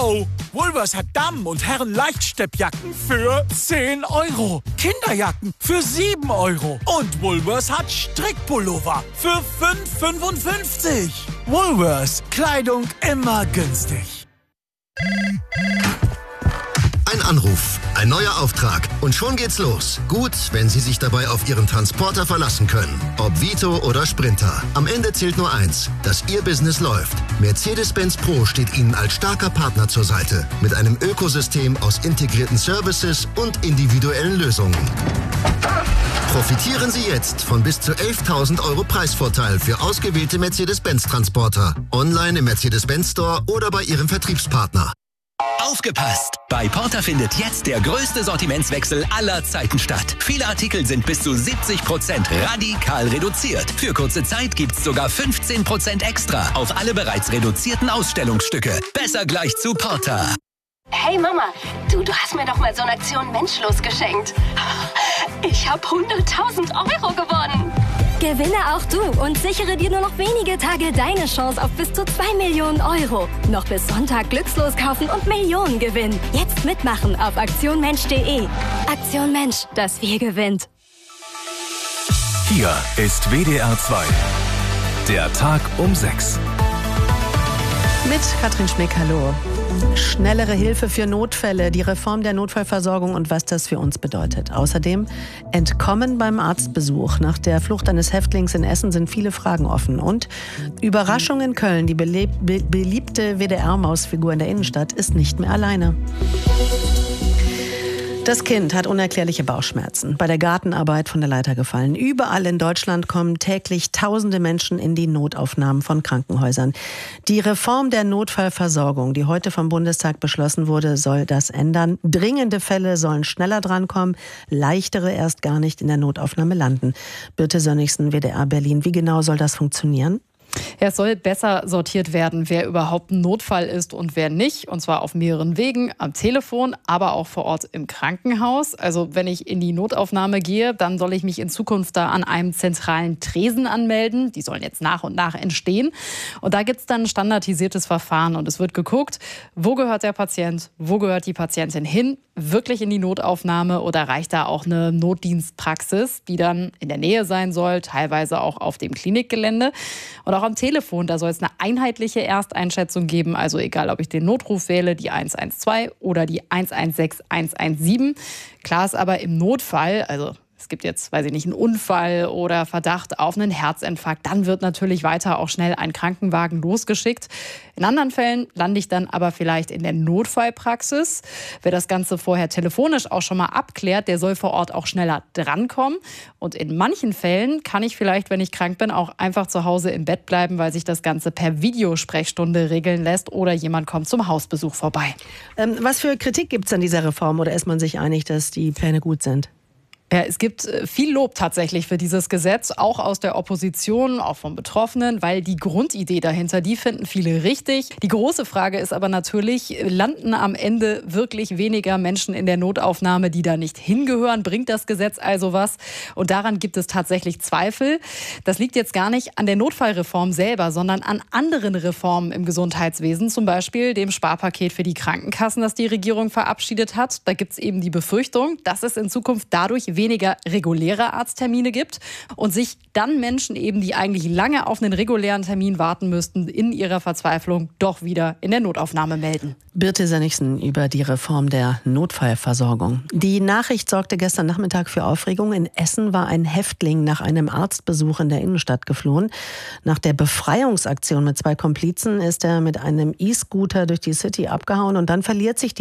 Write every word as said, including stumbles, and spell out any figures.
Wow! Woolworths hat Damen- und Herren-Leichtsteppjacken für zehn Euro. Kinderjacken für sieben Euro. Und Woolworths hat Strickpullover für fünf Euro fünfundfünfzig. Woolworths. Kleidung immer günstig. Ein Anruf, ein neuer Auftrag und schon geht's los. Gut, wenn Sie sich dabei auf Ihren Transporter verlassen können. Ob Vito oder Sprinter. Am Ende zählt nur eins, dass Ihr Business läuft. Mercedes-Benz Pro steht Ihnen als starker Partner zur Seite. Mit einem Ökosystem aus integrierten Services und individuellen Lösungen. Profitieren Sie jetzt von bis zu elftausend Euro Preisvorteil für ausgewählte Mercedes-Benz-Transporter. Online im Mercedes-Benz Store oder bei Ihrem Vertriebspartner. Aufgepasst! Bei Porter findet jetzt der größte Sortimentswechsel aller Zeiten statt. Viele Artikel sind bis zu siebzig Prozent radikal reduziert. Für kurze Zeit gibt's sogar fünfzehn Prozent extra auf alle bereits reduzierten Ausstellungsstücke. Besser gleich zu Porter. Hey Mama, du, du hast mir doch mal so eine Aktion Menschlos geschenkt. Ich habe hunderttausend Euro gewonnen. Gewinne auch du und sichere dir nur noch wenige Tage deine Chance auf bis zu zwei Millionen Euro. Noch bis Sonntag glückslos kaufen und Millionen gewinnen. Jetzt mitmachen auf aktion mensch punkt de. Aktion Mensch, das Wir gewinnt. Hier ist W D R zwei. Der Tag um sechs. Mit Katrin Schmick, hallo. Schnellere Hilfe für Notfälle, die Reform der Notfallversorgung und was das für uns bedeutet. Außerdem Entkommen beim Arztbesuch. Nach der Flucht eines Häftlings in Essen sind viele Fragen offen. Und Überraschung in Köln. Die beleb- be- beliebte W D R-Mausfigur in der Innenstadt ist nicht mehr alleine. Das Kind hat unerklärliche Bauchschmerzen, bei der Gartenarbeit von der Leiter gefallen. Überall in Deutschland kommen täglich tausende Menschen in die Notaufnahmen von Krankenhäusern. Die Reform der Notfallversorgung, die heute vom Bundestag beschlossen wurde, soll das ändern. Dringende Fälle sollen schneller drankommen, leichtere erst gar nicht in der Notaufnahme landen. Birte Sönnigsen, W D R Berlin. Wie genau soll das funktionieren? Ja, es soll besser sortiert werden, wer überhaupt ein Notfall ist und wer nicht. Und zwar auf mehreren Wegen, am Telefon, aber auch vor Ort im Krankenhaus. Also wenn ich in die Notaufnahme gehe, dann soll ich mich in Zukunft da an einem zentralen Tresen anmelden. Die sollen jetzt nach und nach entstehen. Und da gibt es dann ein standardisiertes Verfahren. Und es wird geguckt, wo gehört der Patient, wo gehört die Patientin hin? Wirklich in die Notaufnahme oder reicht da auch eine Notdienstpraxis, die dann in der Nähe sein soll, teilweise auch auf dem Klinikgelände. Und auch am Telefon, da soll es eine einheitliche Ersteinschätzung geben, also egal, ob ich den Notruf wähle, die eins eins zwei oder die eins eins sechs eins eins sieben. Klar ist aber im Notfall, also es gibt jetzt, weiß ich nicht, einen Unfall oder Verdacht auf einen Herzinfarkt, dann wird natürlich weiter auch schnell ein Krankenwagen losgeschickt. In anderen Fällen lande ich dann aber vielleicht in der Notfallpraxis. Wer das Ganze vorher telefonisch auch schon mal abklärt, der soll vor Ort auch schneller drankommen. Und in manchen Fällen kann ich vielleicht, wenn ich krank bin, auch einfach zu Hause im Bett bleiben, weil sich das Ganze per Videosprechstunde regeln lässt oder jemand kommt zum Hausbesuch vorbei. Ähm, was für Kritik gibt es an dieser Reform oder ist man sich einig, dass die Pläne gut sind? Ja, es gibt viel Lob tatsächlich für dieses Gesetz, auch aus der Opposition, auch von Betroffenen, weil die Grundidee dahinter, die finden viele richtig. Die große Frage ist aber natürlich, landen am Ende wirklich weniger Menschen in der Notaufnahme, die da nicht hingehören? Bringt das Gesetz also was? Und daran gibt es tatsächlich Zweifel. Das liegt jetzt gar nicht an der Notfallreform selber, sondern an anderen Reformen im Gesundheitswesen, zum Beispiel dem Sparpaket für die Krankenkassen, das die Regierung verabschiedet hat. Da gibt es eben die Befürchtung, dass es in Zukunft dadurch weniger weniger reguläre Arzttermine gibt und sich dann Menschen eben, die eigentlich lange auf einen regulären Termin warten müssten, in ihrer Verzweiflung doch wieder in der Notaufnahme melden. Birte Sönnigsen über die Reform der Notfallversorgung. Die Nachricht sorgte gestern Nachmittag für Aufregung. In Essen war ein Häftling nach einem Arztbesuch in der Innenstadt geflohen. Nach der Befreiungsaktion mit zwei Komplizen ist er mit einem E-Scooter durch die City abgehauen und dann verliert sich die